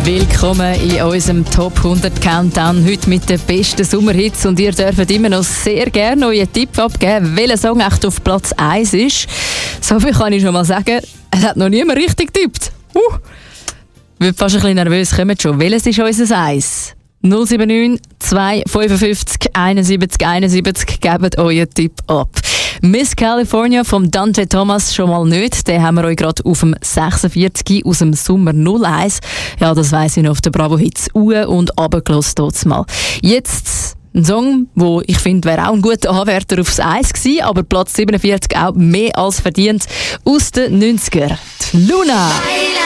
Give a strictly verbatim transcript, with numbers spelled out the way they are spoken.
Willkommen in unserem Top hundert Countdown. Heute mit den besten Sommerhits. Und ihr dürft immer noch sehr gerne euren Tipp abgeben, welcher Song echt auf Platz eins ist. So viel kann ich schon mal sagen. Es hat noch niemand richtig getippt. Uh. Ich bin fast ein bisschen nervös. Kommt schon. Welches ist unser Eis? null sieben neun zwei fünf fünf einundsiebzig einundsiebzig. Gebt euren Tipp ab. Miss California vom Dante Thomas schon mal nicht. Den haben wir euch gerade auf dem sechsundvierzig aus dem Sommer null eins. Ja, das weiss ich noch, auf der Bravo Hits Uhr und runtergelassen mal. Jetzt ein Song, wo ich finde, wäre auch ein guter Anwärter aufs Eis gewesen, aber Platz siebenundvierzig auch mehr als verdient aus den neunziger. Die Luna.